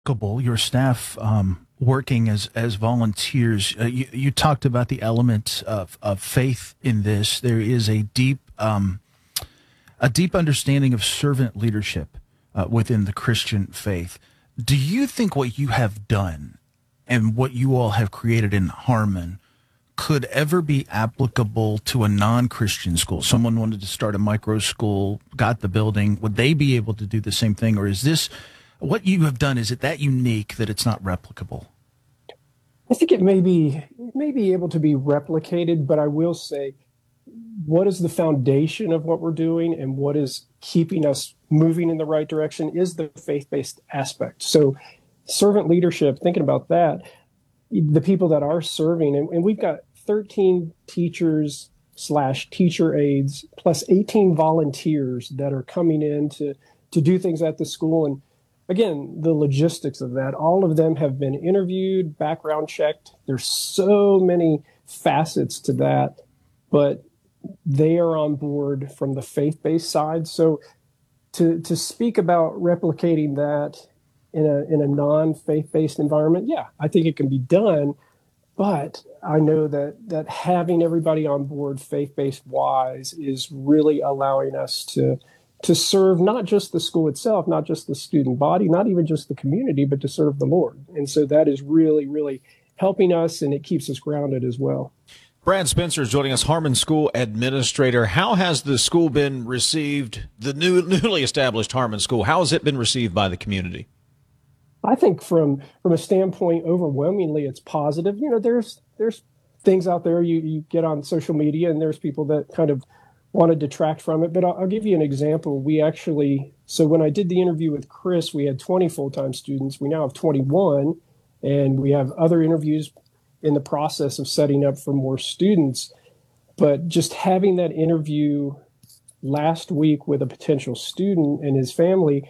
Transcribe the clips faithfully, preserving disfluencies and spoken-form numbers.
Couple, your staff um, working as as volunteers. Uh, you, you talked about the element of, of faith in this. There is a deep um, a deep understanding of servant leadership uh, within the Christian faith. Do you think what you have done and what you all have created in Harmon could ever be applicable to a non-Christian school? Someone wanted to start a micro school, got the building. Would they be able to do the same thing, or is this what you have done? Is it that unique that it's not replicable? I think it may be it may be able to be replicated, but I will say, what is the foundation of what we're doing and what is keeping us moving in the right direction is the faith-based aspect. So servant leadership, thinking about that, the people that are serving, and, and we've got thirteen teachers slash teacher aides plus eighteen volunteers that are coming in to, to do things at the school. And again, the logistics of that, all of them have been interviewed, background checked. There's so many facets to that, but they are on board from the faith-based side. So to to speak about replicating that in a in a non-faith-based environment, yeah, I think it can be done. But I know that that having everybody on board faith-based wise is really allowing us to to serve not just the school itself, not just the student body, not even just the community, but to serve the Lord. And so that is really, really helping us, and it keeps us grounded as well. Brad Spencer is joining us, Harmon School Administrator. How has the school been received, the new, newly established Harmon School? How has it been received by the community? I think from from a standpoint, overwhelmingly, it's positive. You know, there's there's things out there you, you get on social media, and there's people that kind of want to detract from it. But I'll, I'll give you an example. We actually, so when I did the interview with Chris, we had twenty full-time students. We now have twenty-one, and we have other interviews in the process of setting up for more students. But just having that interview last week with a potential student and his family,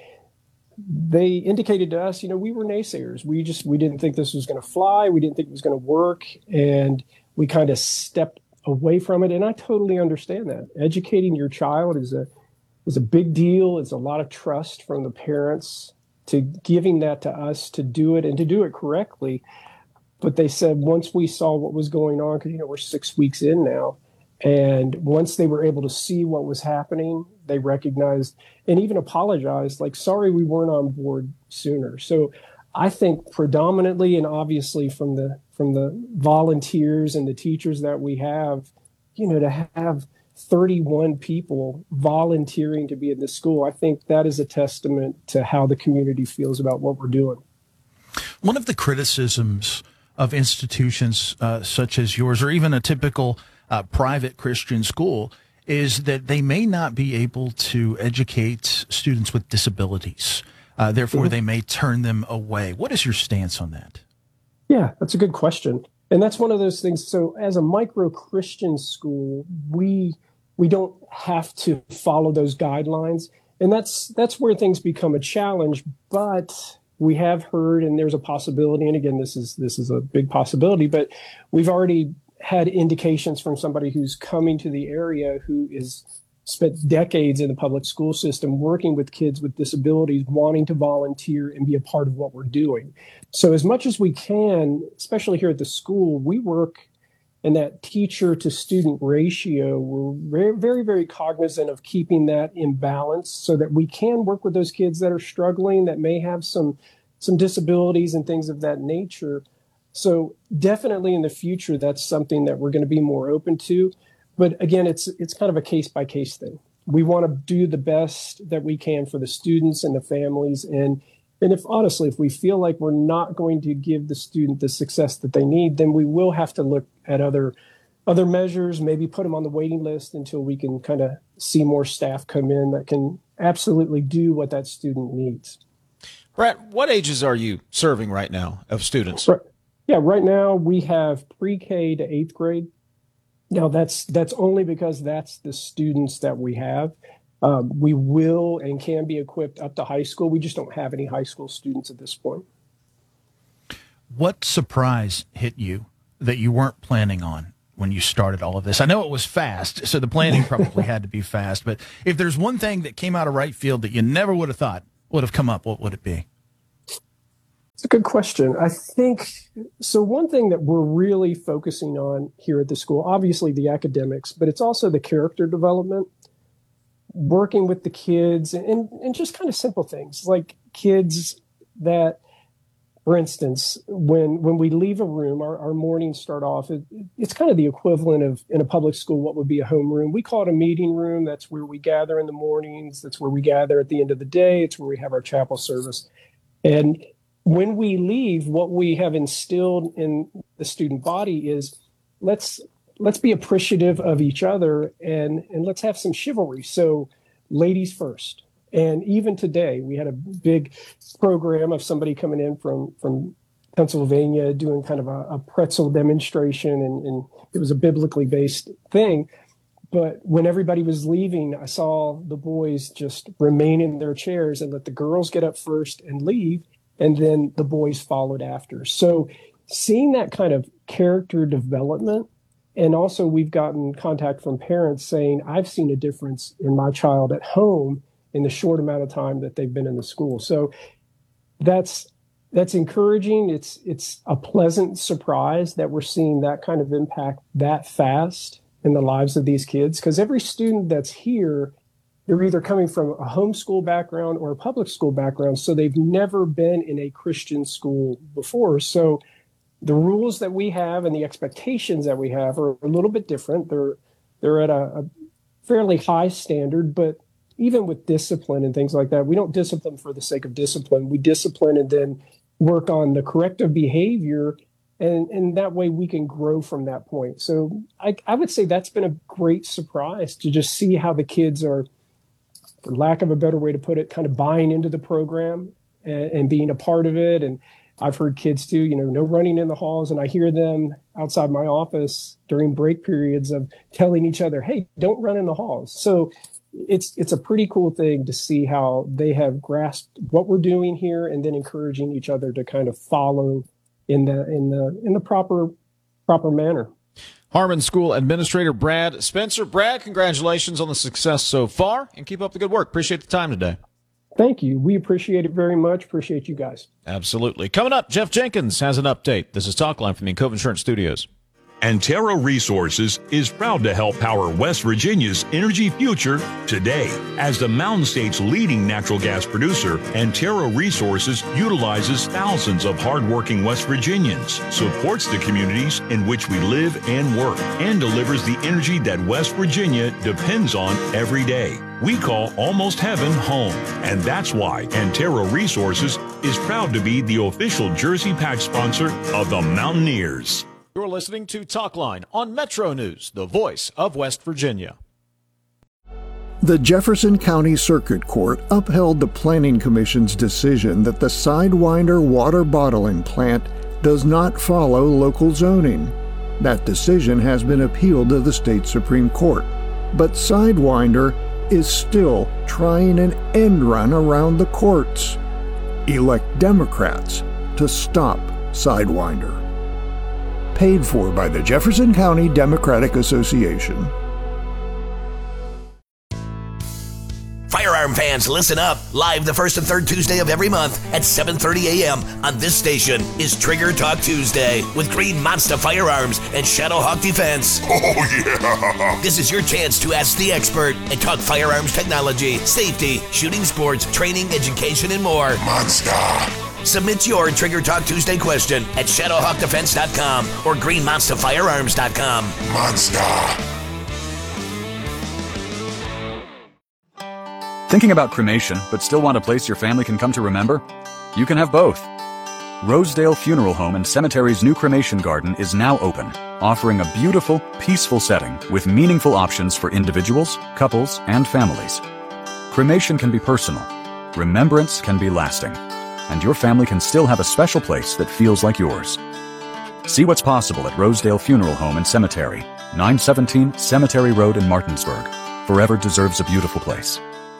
they indicated to us, you know, we were naysayers. We just, we didn't think this was going to fly. We didn't think it was going to work. And we kind of stepped away from it. And I totally understand that. Educating your child is a, is a big deal. It's a lot of trust from the parents to giving that to us to do it and to do it correctly. But they said once we saw what was going on, because, you know, we're six weeks in now, and once they were able to see what was happening, they recognized and even apologized, like, sorry, we weren't on board sooner. So I think predominantly and obviously from the from the volunteers and the teachers that we have, you know, to have thirty-one people volunteering to be in this school, I think that is a testament to how the community feels about what we're doing. One of the criticisms of institutions uh, such as yours, or even a typical uh, private Christian school, is that they may not be able to educate students with disabilities. Uh, therefore, mm-hmm. they may turn them away. What is your stance on that? Yeah, that's a good question. And that's one of those things. So as a micro Christian school, we we don't have to follow those guidelines. And that's that's where things become a challenge. But we have heard, and there's a possibility, and again, this is this is a big possibility, but we've already had indications from somebody who's coming to the area who is spent decades in the public school system working with kids with disabilities, wanting to volunteer and be a part of what we're doing. So as much as we can, especially here at the school, we work in that teacher to student ratio. We're very, very, very cognizant of keeping that in balance so that we can work with those kids that are struggling, that may have some, some disabilities and things of that nature. So definitely in the future, that's something that we're going to be more open to. But again, it's it's kind of a case-by-case thing. We want to do the best that we can for the students and the families. And, and if honestly, if we feel like we're not going to give the student the success that they need, then we will have to look at other other measures, maybe put them on the waiting list until we can kind of see more staff come in that can absolutely do what that student needs. Brett, what ages are you serving right now of students? Right. Yeah, right now we have pre-K to eighth grade. Now, that's that's only because that's the students that we have. Um, we will and can be equipped up to high school. We just don't have any high school students at this point. What surprise hit you that you weren't planning on when you started all of this? I know it was fast, so the planning probably had to be fast. But if there's one thing that came out of right field that you never would have thought would have come up, what would it be? Good question. I think, so one thing that we're really focusing on here at the school, obviously the academics, but it's also the character development, working with the kids and, and just kind of simple things like kids that, for instance, when when we leave a room, our, our mornings start off, it, it's kind of the equivalent of in a public school, what would be a homeroom. We call it a meeting room. That's where we gather in the mornings. That's where we gather at the end of the day. It's where we have our chapel service. And when we leave, what we have instilled in the student body is let's let's be appreciative of each other and, and let's have some chivalry. So ladies first. And even today, we had a big program of somebody coming in from, from Pennsylvania doing kind of a, a pretzel demonstration, and, and it was a biblically based thing. But when everybody was leaving, I saw the boys just remain in their chairs and let the girls get up first and leave, and then the boys followed after. So seeing that kind of character development, and also we've gotten contact from parents saying, I've seen a difference in my child at home in the short amount of time that they've been in the school. So that's that's encouraging. It's it's a pleasant surprise that we're seeing that kind of impact that fast in the lives of these kids, because every student that's here, they're either coming from a homeschool background or a public school background, so they've never been in a Christian school before. So the rules that we have and the expectations that we have are a little bit different. They're they're at a, a fairly high standard, but even with discipline and things like that, we don't discipline for the sake of discipline. We discipline and then work on the corrective behavior, and, and that way we can grow from that point. So I, I would say that's been a great surprise to just see how the kids are, for lack of a better way to put it, kind of buying into the program and, and being a part of it. And I've heard kids too, you know, no running in the halls. And I hear them outside my office during break periods of telling each other, hey, don't run in the halls. So it's it's a pretty cool thing to see how they have grasped what we're doing here and then encouraging each other to kind of follow in the in the in the proper proper manner. Harmon School Administrator Brad Spencer. Brad, congratulations on the success so far, and keep up the good work. Appreciate the time today. Thank you. We appreciate it very much. Appreciate you guys. Absolutely. Coming up, Jeff Jenkins has an update. This is Talkline from the Cove Insurance Studios. Antero Resources is proud to help power West Virginia's energy future today. As the Mountain State's leading natural gas producer, Antero Resources utilizes thousands of hardworking West Virginians, supports the communities in which we live and work, and delivers the energy that West Virginia depends on every day. We call Almost Heaven home, and that's why Antero Resources is proud to be the official Jersey Patch sponsor of the Mountaineers. You're listening to Talkline on Metro News, the voice of West Virginia. The Jefferson County Circuit Court upheld the Planning Commission's decision that the Sidewinder water bottling plant does not follow local zoning. That decision has been appealed to the state Supreme Court, but Sidewinder is still trying an end run around the courts. Elect Democrats to stop Sidewinder. Paid for by the Jefferson County Democratic Association. Firearm fans, listen up. Live the first and third Tuesday of every month at seven thirty a.m. on this station is Trigger Talk Tuesday with Green Monster Firearms and Shadowhawk Defense. Oh, yeah! This is your chance to ask the expert and talk firearms technology, safety, shooting sports, training, education, and more. Monster! Submit your Trigger Talk Tuesday question at shadowhawk defense dot com or green monster firearms dot com. Monster! Thinking about cremation, but still want a place your family can come to remember? You can have both. Rosedale Funeral Home and Cemetery's new cremation garden is now open, offering a beautiful, peaceful setting with meaningful options for individuals, couples, and families. Cremation can be personal. Remembrance can be lasting. And your family can still have a special place that feels like yours. See what's possible at Rosedale Funeral Home and Cemetery, nine seventeen Cemetery Road in Martinsburg. Forever deserves a beautiful place.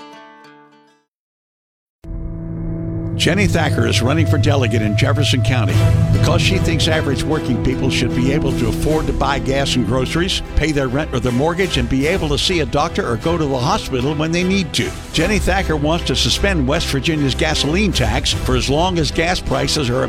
Jenny Thacker is running for delegate in Jefferson County because she thinks average working people should be able to afford to buy gas and groceries, pay their rent or their mortgage, and be able to see a doctor or go to the hospital when they need to. Jenny Thacker wants to suspend West Virginia's gasoline tax for as long as gas prices are